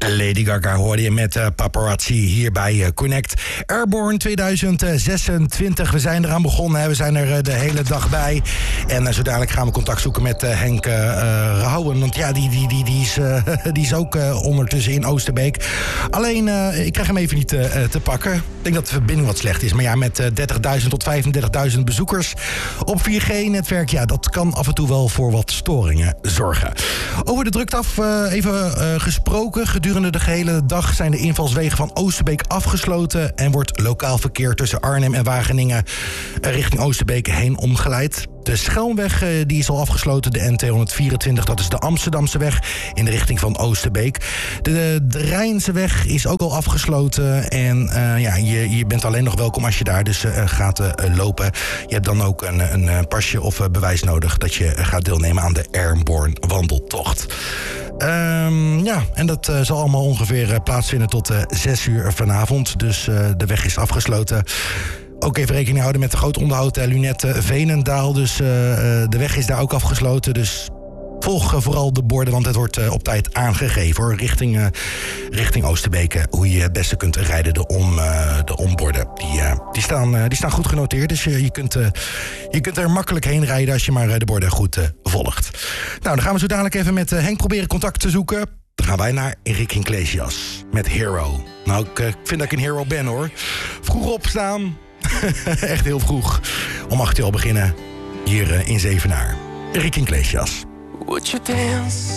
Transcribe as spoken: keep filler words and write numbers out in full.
Lady Gaga hoorde je met uh, Paparazzi hier bij uh, Connect. Airborne tweeduizend zesentwintig, we zijn eraan begonnen. Hè. We zijn er uh, de hele dag bij. En uh, zo dadelijk gaan we contact zoeken met uh, Henk uh, Rauwen. Want ja, die, die, die, die, is, uh, die is ook uh, ondertussen in Oosterbeek. Alleen, uh, ik krijg hem even niet uh, te pakken. Ik denk dat de verbinding wat slecht is. Maar ja, met uh, dertigduizend tot vijfendertigduizend bezoekers op vier G-netwerk... ja, dat kan af en toe wel voor wat storingen zorgen. Over de drukte af uh, even uh, gesproken. Gedurende de gehele dag zijn de invalswegen van Oosterbeek afgesloten... en wordt lokaal verkeer tussen Arnhem en Wageningen richting Oosterbeek heen omgeleid. De Schelmweg die is al afgesloten, de N tweehonderdvierentwintig, dat is de Amsterdamse weg in de richting van Oosterbeek. De, de Rijnseweg is ook al afgesloten en uh, ja, je, je bent alleen nog welkom als je daar dus uh, gaat uh, lopen. Je hebt dan ook een, een pasje of uh, bewijs nodig dat je uh, gaat deelnemen aan de Airborne wandeltocht. Um, ja, en dat uh, zal allemaal ongeveer uh, plaatsvinden tot uh, zes uur vanavond. Dus uh, de weg is afgesloten. Ook even rekening houden met de groot onderhoud uh, Lunette Veenendaal. Dus uh, uh, de weg is daar ook afgesloten. Dus volg uh, vooral de borden, want het wordt uh, op tijd aangegeven hoor. Richting, uh, richting Oosterbeek, uh, hoe je het beste kunt rijden. De, om, uh, de omborden, die, uh, die, staan, uh, die staan goed genoteerd. Dus uh, je, kunt, uh, je kunt er makkelijk heen rijden als je maar uh, de borden goed uh, volgt. Nou, dan gaan we zo dadelijk even met uh, Henk proberen contact te zoeken. Dan gaan wij naar Enrique Iglesias met Hero. Nou, ik uh, vind dat ik een hero ben hoor. Vroeg opstaan. Echt heel vroeg. Om acht uur al beginnen. Hier uh, in Zevenaar. Enrique Iglesias. Would you dance?